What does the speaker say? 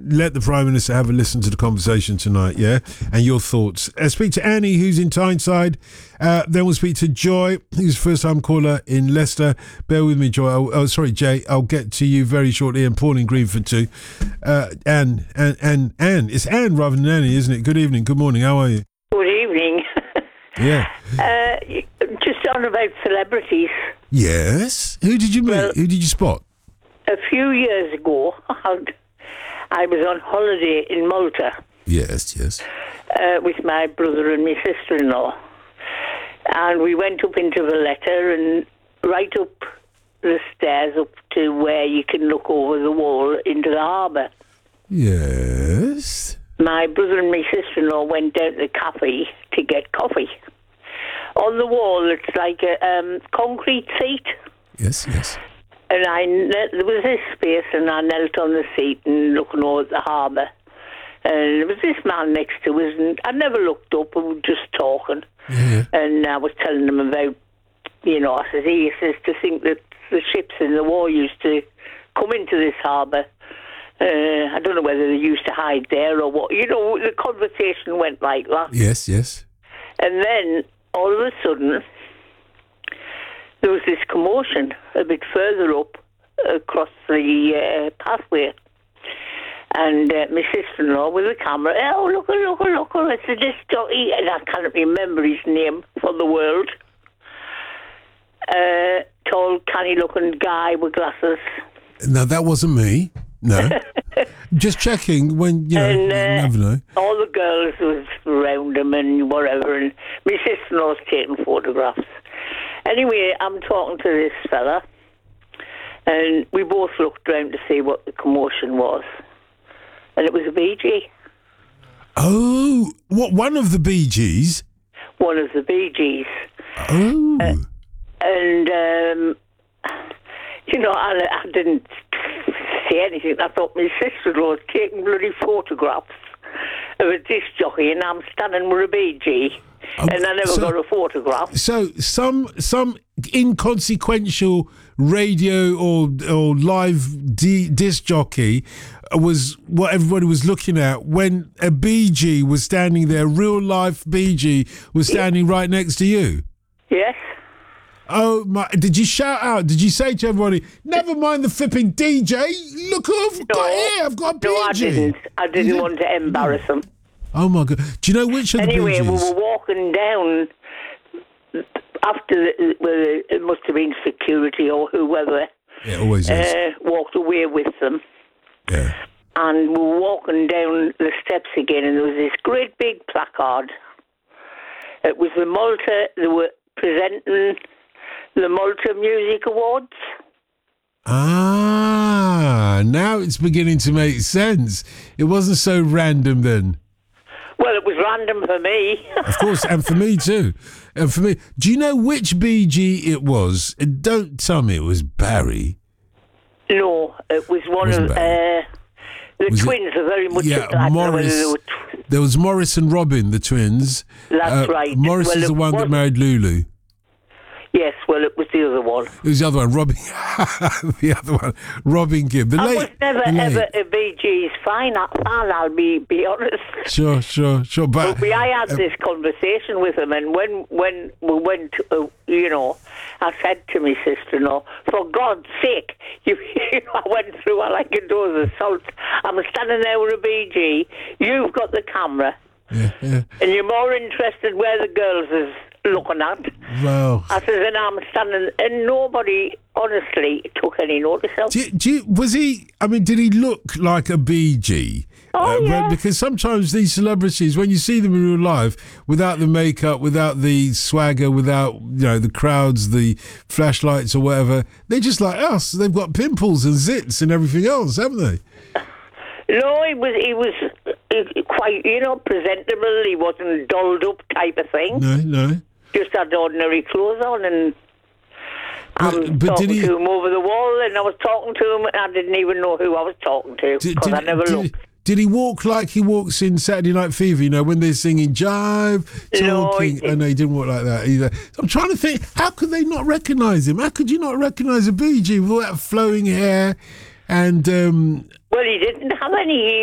let the Prime Minister have a listen to the conversation tonight, yeah, and your thoughts. Speak to Annie, who's in Tyneside. Then we'll speak to Joy, who's a first-time caller in Leicester. Bear with me, Joy. Sorry, Jay. I'll get to you very shortly. And Paul in Greenford too. Anne. It's Anne rather than Annie, isn't it? Good evening. Good morning. How are you? Good evening. Yeah. Just on about celebrities. Yes. Who did you meet? Well, Who did you spot? A few years ago, I was on holiday in Malta. Yes. With my brother and my sister-in-law. And we went up into Valletta and right up the stairs up to where you can look over the wall into the harbour. Yes. My brother and my sister-in-law went down to the cafe to get coffee. On the wall, it's like a concrete seat. Yes. And there was this space, and I knelt on the seat and looking over at the harbour. And there was this man next to us, and I never looked up, we were just talking. Yeah. And I was telling him about, I says, he says, to think that the ships in the war used to come into this harbour. I don't know whether they used to hide there or what. The conversation went like that. Yes. And then, all of a sudden, there was this commotion a bit further up across the pathway. And my sister-in-law with the camera, look, it's a disc jockey. And I can't remember his name for the world. Tall, canny-looking guy with glasses. No, that wasn't me. No. Just checking when, you never know. All the girls was around him and whatever, and my sister-in-law's taking photographs. Anyway, I'm talking to this fella, and we both looked round to see what the commotion was. And it was a Bee Gee. Oh, what, one of the Bee Gees? One of the Bee Gees. Oh. I didn't say anything. I thought my sister-in-law was taking bloody photographs of a disc jockey, and I'm standing with a Bee Gee, and I never got a photograph. So some inconsequential radio or live disc jockey was what everybody was looking at when a Bee Gee was standing there, real life Bee Gee was standing right next to you. Yes. Oh my! Did you shout out? Did you say to everybody, "Never mind the flipping DJ. Look who I've got here. I've got a Bee Gee." No, I didn't want to embarrass him. Oh my God! Do you know which of the Bee Gees? Anyway, we were walking down after it must have been security or whoever. Yeah, always is. Walked away with them. Yeah. And we were walking down the steps again, and there was this great big placard. It was the Malta. They were presenting the Malta Music Awards. Ah, now it's beginning to make sense. It wasn't so random then. Well, it was random for me. Of course, and for me too. And for me, do you know which Bee Gee it was? Don't tell me it was Barry. No, it was one of the twins are very much alike. Morris. There was Morris and Robin, the twins. That's right. Morris is the one that married Lulu. Yes, well, it was the other one. It was the other one, Robin. The other one, Robin Gibb. I was never ever a Bee Gees fan. I'll be honest. Sure. But I had this conversation with him, and when we went, I said to my sister-in-law, "For God's sake, I went through all I could do as a salt. I'm standing there with a Bee Gee. You've got the camera, and you're more interested where the girls is looking at." Well, I said, and I'm standing, and nobody honestly took any notice of. Was he? I mean, did he look like a Bee Gee? Yeah. Because sometimes these celebrities, when you see them in real life, without the makeup, without the swagger, without the crowds, the flashlights or whatever, they're just like us. They've got pimples and zits and everything else, haven't they? No, he was quite, presentable. He wasn't dolled up type of thing. No. Just had ordinary clothes on, and I'm talking to him over the wall, and I was talking to him, and I didn't even know who I was talking to, because I never looked. Did he walk like he walks in Saturday Night Fever, when they're singing Jive, talking? No, he didn't walk like that either. I'm trying to think, how could they not recognise him? How could you not recognise a Bee Gee with all that flowing hair? And well, he didn't have any